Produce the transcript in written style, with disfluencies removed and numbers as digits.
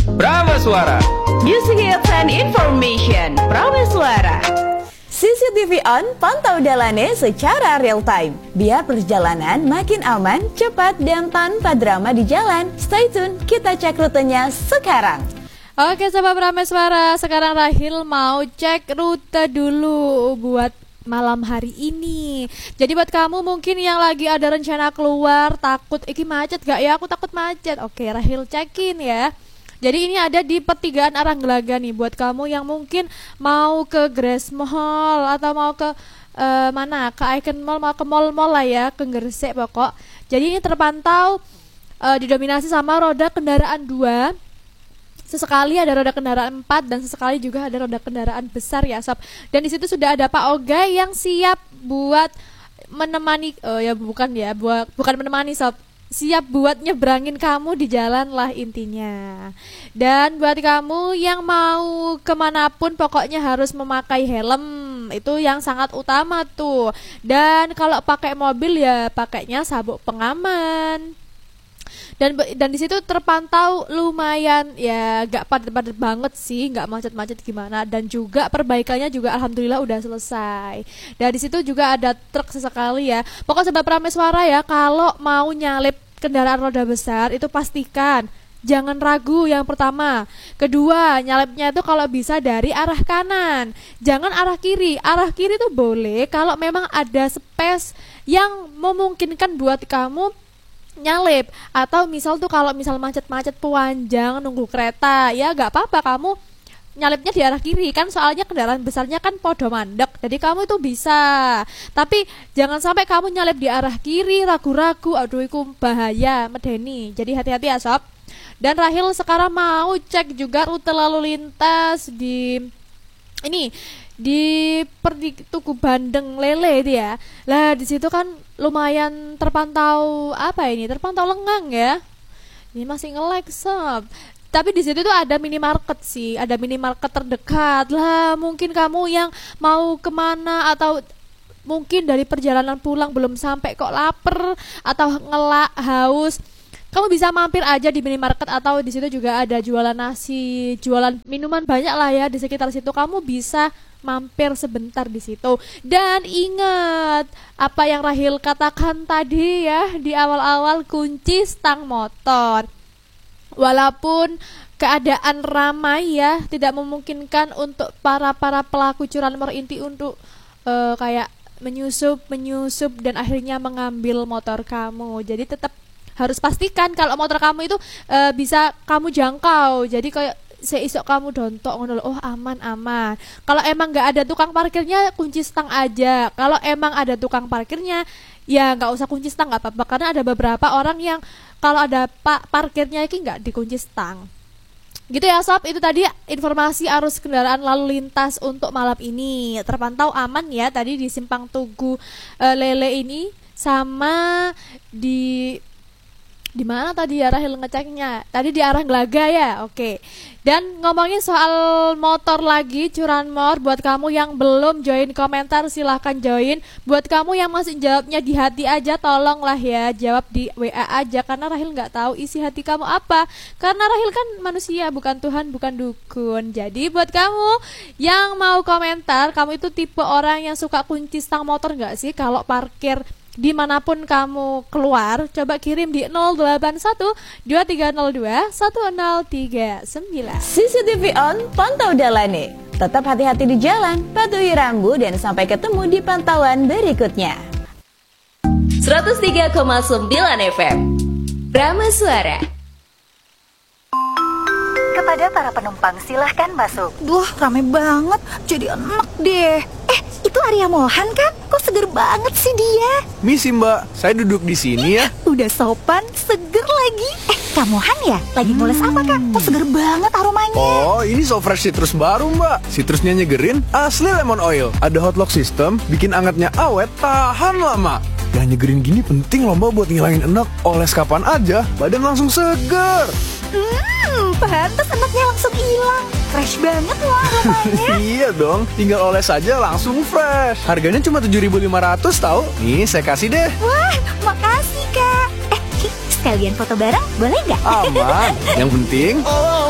Prameswara. Music hits and information. Prameswara. CCTV on, pantau dalane secara real time. Biar perjalanan makin aman, cepat, dan tanpa drama di jalan. Stay tune, kita cek rutenya sekarang. Oke Sobat Prameswara, sekarang Rahil mau cek rute dulu buat malam hari ini. Jadi buat kamu mungkin yang lagi ada rencana keluar, takut iki macet gak ya? Aku takut macet. Oke, Rahil cekin ya. Jadi ini ada di pertigaan arah Gelaga nih. Buat kamu yang mungkin mau ke Grace Mall atau mau ke mana? Ke Icon Mall, mau ke mall-mall lah ya, ke Gresik pokok. Jadi ini terpantau didominasi sama roda kendaraan 2. Sesekali ada roda kendaraan 4 dan sesekali juga ada roda kendaraan besar ya Sob. Dan di situ sudah ada Pak Oga yang siap buat menemani bukan menemani Sob. Siap buat nyebrangin kamu di jalan lah intinya. Dan buat kamu yang mau kemanapun pokoknya harus memakai helm. Itu yang sangat utama tuh. Dan kalau pakai mobil ya pakainya sabuk pengaman. Dan di situ terpantau lumayan ya, gak padat-padat banget sih, gak macet-macet gimana, dan juga perbaikannya juga alhamdulillah udah selesai. Dan di situ juga ada truk sesekali ya. Pokoknya Sobat Prameswara ya, kalau mau nyalip kendaraan roda besar itu pastikan jangan ragu yang pertama. Kedua, nyalipnya itu kalau bisa dari arah kanan, jangan arah kiri. Arah kiri itu boleh kalau memang ada space yang memungkinkan buat kamu nyalip, atau misal tuh kalau misal macet-macet panjang nunggu kereta ya gak apa-apa kamu nyalipnya di arah kiri kan, soalnya kendaraan besarnya kan podo mandek, jadi kamu itu bisa. Tapi jangan sampai kamu nyalip di arah kiri ragu-ragu, aduh itu bahaya medeni. Jadi hati-hati ya Sob. Dan Rahil sekarang mau cek juga rute lalu lintas di Tugu Bandeng Lele itu ya. Lah di situ kan lumayan terpantau terpantau lengang ya. Ini masih nge-lag Sob. Tapi di situ tuh ada minimarket sih, ada minimarket terdekat lah. Mungkin kamu yang mau kemana atau mungkin dari perjalanan pulang belum sampai kok lapar atau haus, kamu bisa mampir aja di minimarket, atau di situ juga ada jualan nasi, jualan minuman banyak lah ya di sekitar situ. Kamu bisa mampir sebentar di situ. Dan ingat apa yang Rahil katakan tadi ya di awal-awal, kunci stang motor. Walaupun keadaan ramai ya, tidak memungkinkan untuk para pelaku curanmor inti untuk kayak menyusup dan akhirnya mengambil motor kamu. Jadi tetap harus pastikan kalau motor kamu itu bisa kamu jangkau. Jadi kayak seisok kamu dontok ngono, oh aman. Kalau emang nggak ada tukang parkirnya, kunci stang aja. Kalau emang ada tukang parkirnya, ya nggak usah kunci stang, nggak apa-apa. Karena ada beberapa orang yang kalau ada parkirnya ini nggak dikunci stang. Gitu ya Sob, itu tadi informasi arus kendaraan lalu lintas untuk malam ini. Terpantau aman ya tadi di Simpang Tugu Lele ini, sama di mana tadi ya Rahil ngeceknya? Tadi di arah Gelaga ya. Oke. Dan ngomongin soal motor lagi, curanmor, buat kamu yang belum join komentar silahkan join. Buat kamu yang masih jawabnya di hati aja, tolonglah ya jawab di WA aja, karena Rahil nggak tahu isi hati kamu apa. Karena Rahil kan manusia, bukan Tuhan, bukan dukun. Jadi buat kamu yang mau komentar, kamu itu tipe orang yang suka kunci stang motor nggak sih kalau parkir dimanapun kamu keluar? Coba kirim di 081 2302 1039. CCTV on, pantau dalane. Tetap hati-hati di jalan, patuhi rambu, dan sampai ketemu di pantauan berikutnya. 103,9 FM Prameswara. Kepada para penumpang silahkan masuk. Duh, rame banget, jadi enak deh. Itu Arya Mohan kan? Kok seger banget sih dia? Misi Mbak, saya duduk di sini ya. Udah sopan, seger lagi. Kak Mohan ya? Lagi mules apa Kak? Kok seger banget aromanya? Oh, ini so fresh citrus baru Mbak. Citrusnya nyegerin, asli lemon oil. Ada hot lock system, bikin angetnya awet, tahan lama. Yang nyegerin gini penting loh Mbak buat ngilangin enak. Oles kapan aja, badan langsung seger. Pantes enaknya langsung hilang. Fresh banget loh aromanya. Iya dong, tinggal oles saja langsung fresh. Harganya cuma 7.500 tahu. Nih, saya kasih deh. Wah, makasih Kak. Sekalian foto bareng, boleh nggak? Aman, yang penting